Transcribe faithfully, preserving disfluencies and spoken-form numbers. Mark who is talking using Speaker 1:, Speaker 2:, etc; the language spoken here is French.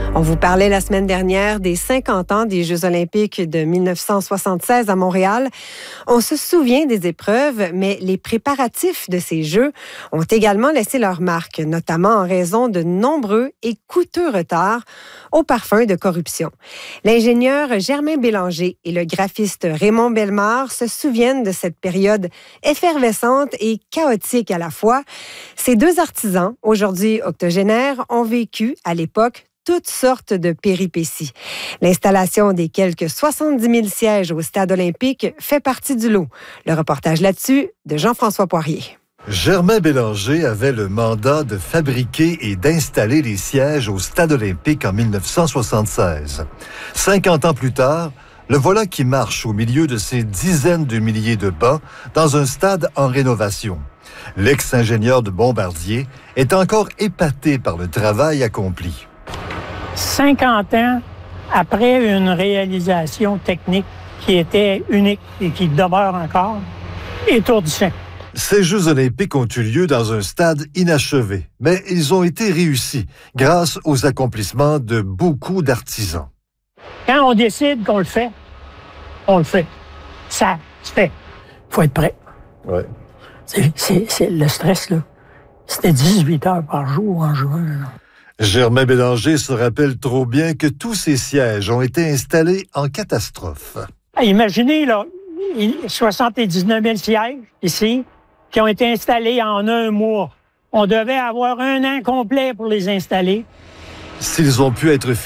Speaker 1: On vous parlait la semaine dernière des cinquante ans des Jeux olympiques de mille neuf cent soixante-seize à Montréal. On se souvient des épreuves, mais les préparatifs de ces Jeux ont également laissé leur marque, notamment en raison de nombreux et coûteux retards au parfum de corruption. L'ingénieur Germain Bélanger et le graphiste Raymond Bellemare se souviennent de cette période effervescente et chaotique à la fois. Ces deux artisans, aujourd'hui octogénaires, ont vécu à l'époque toutes sortes de péripéties. L'installation des quelques soixante-dix mille sièges au Stade olympique fait partie du lot. Le reportage là-dessus de Jean-François Poirier.
Speaker 2: Germain Bélanger avait le mandat de fabriquer et d'installer les sièges au Stade olympique en mille neuf cent soixante-seize. cinquante ans plus tard, le voilà qui marche au milieu de ces dizaines de milliers de bancs dans un stade en rénovation. L'ex-ingénieur de Bombardier est encore épaté par le travail accompli.
Speaker 3: cinquante ans après une réalisation technique qui était unique et qui demeure encore étourdissante.
Speaker 2: Ces Jeux olympiques ont eu lieu dans un stade inachevé, mais ils ont été réussis grâce aux accomplissements de beaucoup d'artisans.
Speaker 3: Quand on décide qu'on le fait, on le fait. Ça se fait. Il faut être prêt.
Speaker 2: Ouais.
Speaker 3: C'est, c'est, c'est le stress, là. C'était dix-huit heures par jour en juin. Là.
Speaker 2: Germain Bélanger se rappelle trop bien que tous ces sièges ont été installés en catastrophe.
Speaker 3: Imaginez, là, soixante-dix-neuf mille sièges ici qui ont été installés en un mois. On devait avoir un an complet pour les installer.
Speaker 2: S'ils ont pu être